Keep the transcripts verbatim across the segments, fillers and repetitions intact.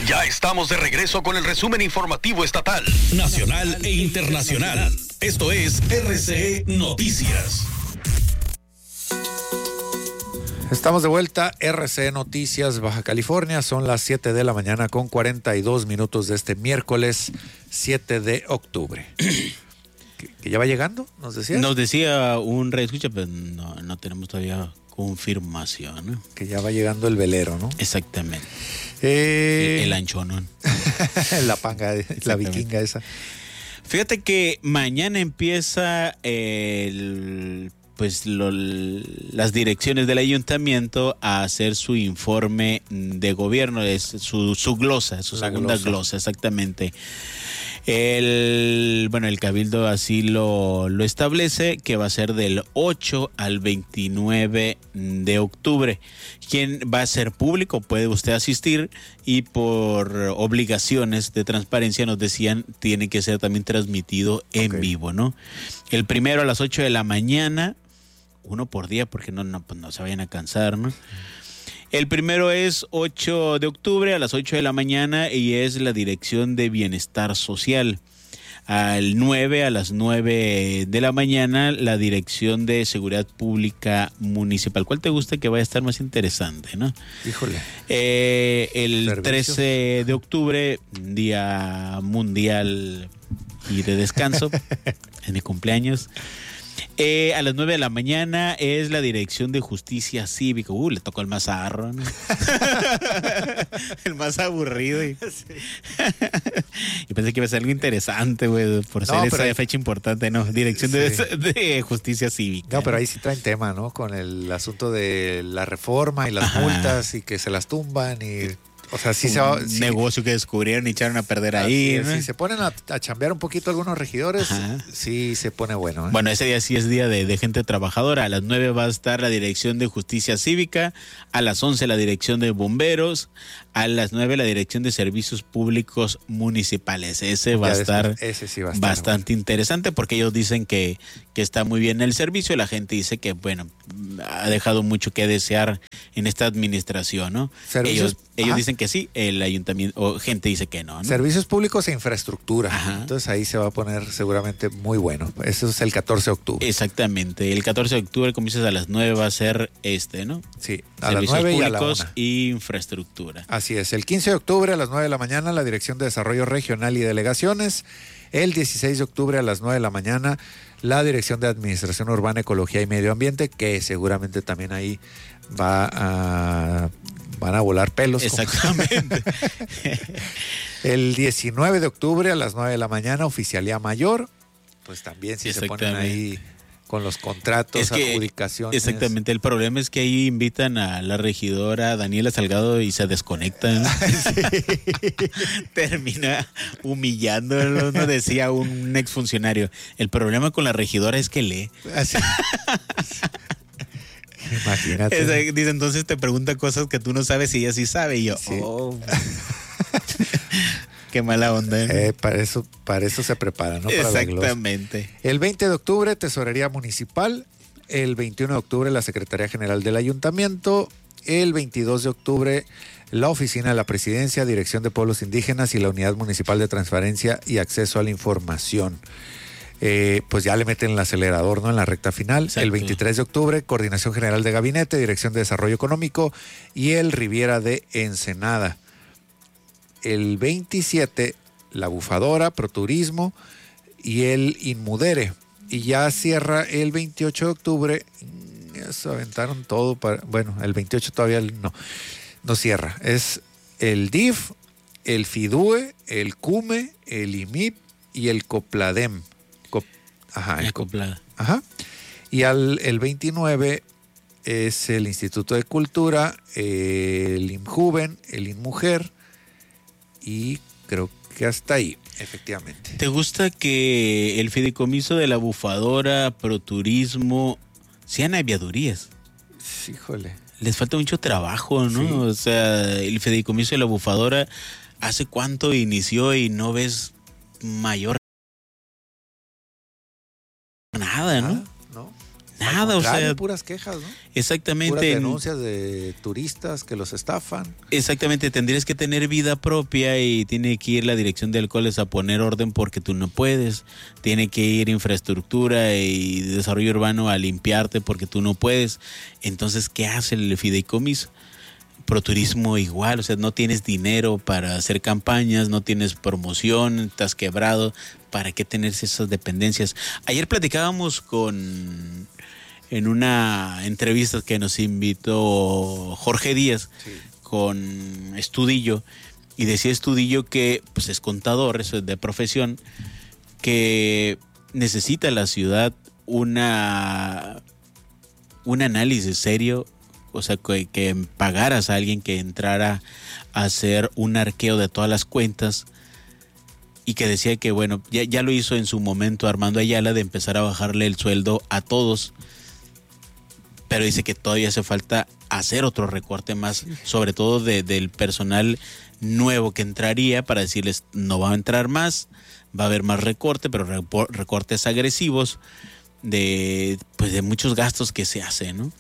Ya estamos de regreso con el resumen informativo estatal, nacional e internacional. Esto es R C E Noticias. Estamos de vuelta, R C E Noticias Baja California, son las siete de la mañana con cuarenta y dos minutos de este miércoles siete de octubre. ¿Que, que ya va llegando? ¿Nos decía? Nos decía un radio escucha, pero no, no tenemos todavía confirmación, ¿no? Que ya va llegando el velero, ¿no? Exactamente. Eh... El, el anchonón. La panga, la vikinga esa. Fíjate que mañana empieza el... pues lo, las direcciones del ayuntamiento a hacer su informe de gobierno, es su, su glosa, su La segunda glosa. glosa, exactamente. El, bueno, el cabildo así lo, lo establece, que va a ser del ocho al veintinueve de octubre. Quien va a ser público, puede usted asistir, y por obligaciones de transparencia nos decían, tiene que ser también transmitido en okay. vivo, ¿no? El primero a las ocho de la mañana, uno por día, porque no, no, pues no se vayan a cansar, ¿no? El primero es ocho de octubre a las ocho de la mañana y es la Dirección de Bienestar Social. Al nueve a las nueve de la mañana, la Dirección de Seguridad Pública Municipal. ¿Cuál te gusta que vaya a estar más interesante, no? Híjole. Eh, el ¿Servicio? trece de octubre, Día Mundial y de Descanso, en mi cumpleaños. Eh, a las nueve de la mañana es la Dirección de Justicia Cívica. Uh, le tocó el más arro, ¿no? El más aburrido. Y, sí. Y pensé que iba a ser algo interesante, güey, por ser no, esa ahí... fecha importante, ¿no? Dirección sí. de, de Justicia Cívica. No, pero ahí sí traen tema, ¿no? Con el asunto de la reforma y las Ajá. multas y que se las tumban y... O sea, sí un se va, sí. negocio que descubrieron y echaron a perder ahí. Es, ¿no? Si se ponen a, a chambear un poquito algunos regidores, Ajá. sí se pone bueno. ¿eh? Bueno, ese día sí es día de, de gente trabajadora. A las nueve va a estar la Dirección de Justicia Cívica, a las once la Dirección de Bomberos, a las nueve la Dirección de Servicios Públicos Municipales. Ese va, después, a estar ese sí va a estar bastante bueno. interesante porque ellos dicen que, que está muy bien el servicio y la gente dice que, bueno, ha dejado mucho que desear en esta administración, ¿no? Ellos, ellos dicen que sí, el ayuntamiento, o gente dice que no, ¿no? Servicios públicos e infraestructura. Ajá. Entonces ahí se va a poner seguramente muy bueno. Eso es el catorce de octubre. Exactamente. El catorce de octubre, como dices, a las nueve va a ser este, ¿no? Sí, a las nueve y a la una. Y infraestructura. Así es. El quince de octubre a las nueve de la mañana, la Dirección de Desarrollo Regional y Delegaciones. El dieciséis de octubre a las nueve de la mañana, la Dirección de Administración Urbana, Ecología y Medio Ambiente, que seguramente también ahí va a... van a volar pelos. Exactamente. El diecinueve de octubre a las nueve de la mañana, Oficialía Mayor. Pues también si se ponen ahí con los contratos, es que, adjudicaciones. Exactamente, el problema es que ahí invitan a la regidora Daniela Salgado y se desconectan. Sí. Termina humillándolo, no decía un exfuncionario. El problema con la regidora es que lee. Así. Imagínate. Es, dice, entonces te pregunta cosas que tú no sabes y ella sí sabe. Y yo, sí. oh. Qué mala onda. Eh, para eso, para eso se prepara, ¿no? Para Exactamente. El veinte de octubre, Tesorería Municipal. El veintiuno de octubre, la Secretaría General del Ayuntamiento. El veintidós de octubre, la Oficina de la Presidencia, Dirección de Pueblos Indígenas y la Unidad Municipal de Transparencia y Acceso a la Información. Eh, pues ya le meten el acelerador, ¿no? En la recta final. Exacto. El veintitrés de octubre, Coordinación General de Gabinete, Dirección de Desarrollo Económico y el Riviera de Ensenada. El veintisiete, la Bufadora, Proturismo y el Inmudere. Y ya cierra el veintiocho de octubre. Ya se aventaron todo para. Bueno, el veintiocho todavía no, no cierra. Es el D I F, el FIDUE, el CUME, el I M I P y el COPLADEM. Cop, ajá, el Coplada. Ajá. Y al, el veintinueve es el Instituto de Cultura, el INJUVEN, el INMUJER. Y creo que hasta ahí, efectivamente. ¿Te gusta que el fideicomiso de la Bufadora, Proturismo, sean aviadurías? Híjole. Les falta mucho trabajo, ¿no? Sí. O sea, el fideicomiso de la Bufadora, ¿hace cuánto inició y no ves mayor nada, no? ¿No? Nada. nada, o sea, puras quejas, ¿no? Exactamente. Puras denuncias de turistas que los estafan. Exactamente, tendrías que tener vida propia y tiene que ir la dirección de alcoholes a poner orden porque tú no puedes. Tiene que ir infraestructura y desarrollo urbano a limpiarte porque tú no puedes. Entonces, ¿qué hace el fideicomiso? Proturismo igual, o sea, no tienes dinero para hacer campañas, no tienes promoción, estás quebrado, ¿para qué tener esas dependencias? Ayer platicábamos con, en una entrevista que nos invitó Jorge Díaz, sí, con Estudillo, y decía Estudillo que pues es contador, eso es de profesión, que necesita la ciudad una, un análisis serio. O sea, que, que pagaras a alguien que entrara a hacer un arqueo de todas las cuentas y que decía que, bueno, ya, ya lo hizo en su momento Armando Ayala de empezar a bajarle el sueldo a todos, pero dice que todavía hace falta hacer otro recorte más, sobre todo de, del personal nuevo que entraría para decirles no va a entrar más, va a haber más recorte, pero recortes agresivos de, pues de muchos gastos que se hacen, ¿no?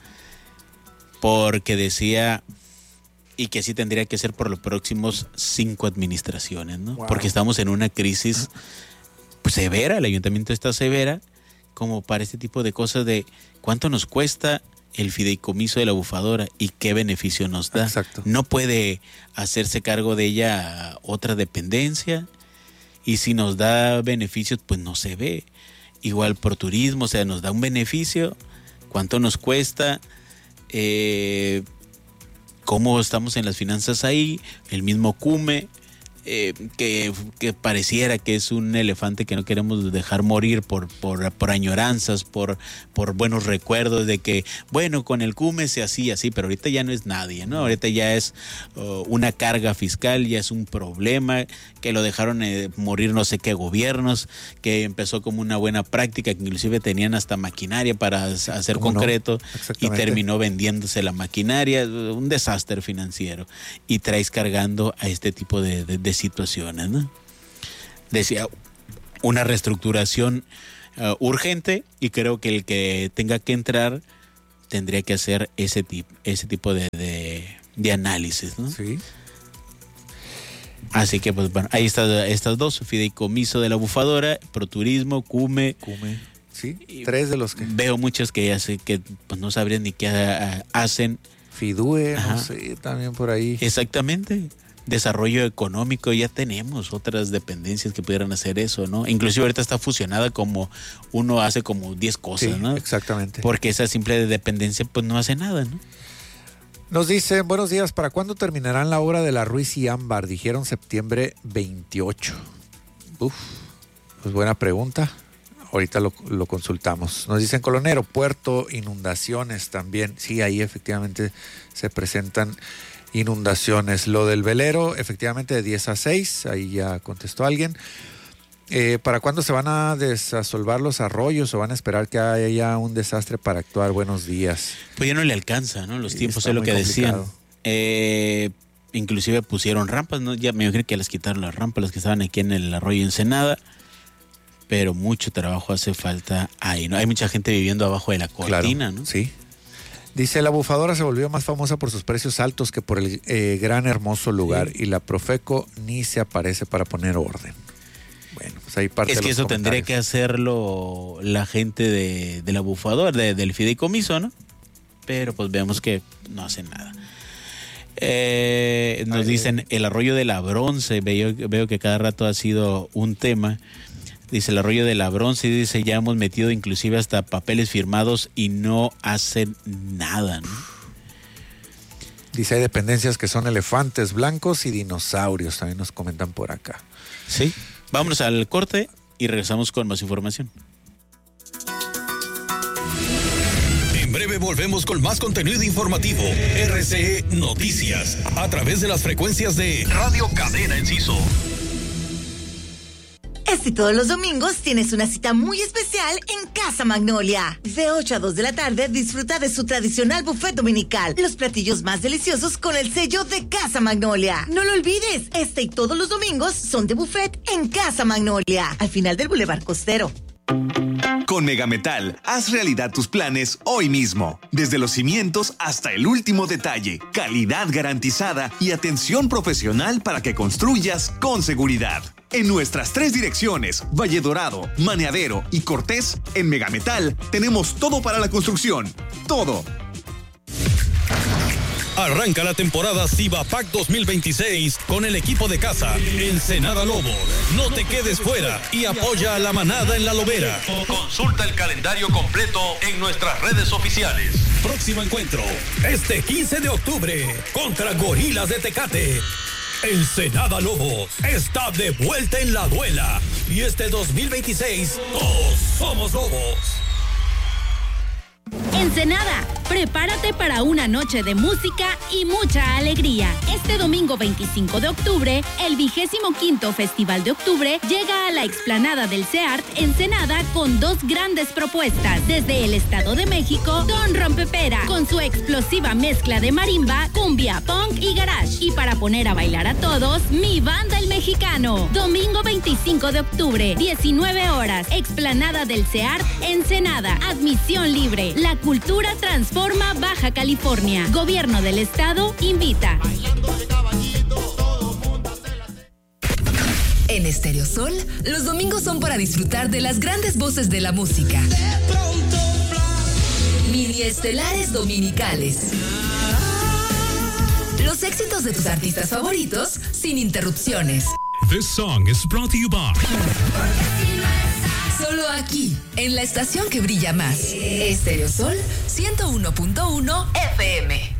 Porque decía, y que así tendría que ser por los próximos cinco administraciones, ¿no? Wow. Porque estamos en una crisis pues, severa, el ayuntamiento está severa, como para este tipo de cosas de cuánto nos cuesta el fideicomiso de la bufadora y qué beneficio nos da. Exacto. No puede hacerse cargo de ella otra dependencia, y si nos da beneficios, pues no se ve. Igual por turismo, o sea, nos da un beneficio, cuánto nos cuesta. Eh, cómo estamos en las finanzas ahí, el mismo Cume, eh, que, que pareciera que es un elefante que no queremos dejar morir por, por, por añoranzas, por, por buenos recuerdos de que, bueno, con el Cume se hacía así, pero ahorita ya no es nadie, ¿no? Ahorita ya es uh, una carga fiscal, ya es un problema, que lo dejaron eh, morir no sé qué gobiernos, que empezó como una buena práctica, que inclusive tenían hasta maquinaria para hacer concreto, no? Y terminó vendiéndose la maquinaria, un desastre financiero, y traes cargando a este tipo de, de, de situaciones, ¿no? Decía, una reestructuración uh, urgente, y creo que el que tenga que entrar tendría que hacer ese tipo, ese tipo de, de, de análisis, ¿no? Sí. Así que, pues bueno, ahí están estas dos: fideicomiso de la bufadora, Proturismo, Cume. Cume, sí, tres de los que... Veo muchos que ya sé que pues, no sabrían ni qué uh, hacen. Fidue, Ajá. no sé, también por ahí. Exactamente. Desarrollo económico, ya tenemos otras dependencias que pudieran hacer eso, ¿no? Inclusive ahorita está fusionada como uno hace como diez cosas, sí, ¿no? Exactamente. Porque esa simple dependencia pues no hace nada, ¿no? Nos dicen, buenos días, ¿para cuándo terminarán la obra de la Ruiz y Ámbar? Dijeron septiembre veintiocho. Uf, pues buena pregunta. Ahorita lo, lo consultamos. Nos dicen Colonero, Puerto, inundaciones también. Sí, ahí efectivamente se presentan inundaciones. Lo del velero, efectivamente de diez a seis, ahí ya contestó alguien. Eh, ¿Para cuándo se van a desasolvar los arroyos o van a esperar que haya un desastre para actuar? Buenos días. Pues ya no le alcanza, ¿no? Los Sí, tiempos está es lo muy que complicado. decían. Eh, inclusive pusieron rampas, ¿no? Ya me imagino que les quitaron las rampas, las que estaban aquí en el arroyo Ensenada. Pero mucho trabajo hace falta ahí, ¿no? Hay mucha gente viviendo abajo de la cortina, Claro, ¿no? sí. Dice, la bufadora se volvió más famosa por sus precios altos que por el eh, gran hermoso lugar, Sí. y la Profeco ni se aparece para poner orden. Bueno, pues ahí parte Es de que los eso tendría que hacerlo la gente de, de la bufadora, de, del fideicomiso, ¿no? Pero pues vemos que no hacen nada. Eh, nos Ay, dicen el arroyo de la Bronce, veo, veo que cada rato ha sido un tema. Dice el arroyo de la Bronce, dice ya hemos metido inclusive hasta papeles firmados y no hacen nada, ¿no? Dice, hay dependencias que son elefantes blancos y dinosaurios, también nos comentan por acá. Sí, vámonos al corte y regresamos con más información. En breve volvemos con más contenido informativo. R C E Noticias, a través de las frecuencias de Radio Cadena Enciso. Este y todos los domingos tienes una cita muy especial en Casa Magnolia. De ocho a dos de la tarde disfruta de su tradicional buffet dominical. Los platillos más deliciosos con el sello de Casa Magnolia. No lo olvides, este y todos los domingos son de buffet en Casa Magnolia, al final del Boulevard Costero. Con Megametal, haz realidad tus planes hoy mismo. Desde los cimientos hasta el último detalle. Calidad garantizada y atención profesional para que construyas con seguridad. En nuestras tres direcciones, Valle Dorado, Maneadero y Cortés, en Megametal tenemos todo para la construcción. Todo. Arranca la temporada Cibapac dos mil veintiséis con el equipo de casa Ensenada Lobos. No te quedes fuera y apoya a la manada en la lobera. Consulta el calendario completo en nuestras redes oficiales. Próximo encuentro, este quince de octubre, contra Gorilas de Tecate. Ensenada Lobos está de vuelta en la duela. Y este dos mil veintiséis, todos somos Lobos. Ensenada, prepárate para una noche de música y mucha alegría. Este domingo veinticinco de octubre, el vigésimo quinto Festival de Octubre llega a la explanada del CEART Ensenada con dos grandes propuestas. Desde el Estado de México, Don Rompepera, con su explosiva mezcla de marimba, cumbia, punk y garage. Y para poner a bailar a todos, Mi Banda el Mexicano. Domingo veinticinco de octubre, diecinueve horas, explanada del CEART Ensenada. Admisión libre. La cultura transforma Baja California. Gobierno del Estado invita. En Estéreo Sol, los domingos son para disfrutar de las grandes voces de la música. Mini estelares dominicales. Los éxitos de tus artistas favoritos sin interrupciones. This song is brought to you by Solo aquí, en la estación que brilla más. Estéreo Sol ciento uno punto uno F M.